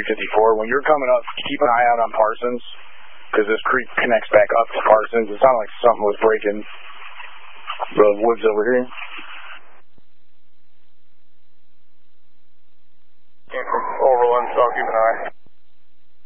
354. When you're coming up, keep an eye out on Parsons, because this creek connects back up to Parsons. It sounded like something was breaking the woods over here. Overland, so I'll keep an eye.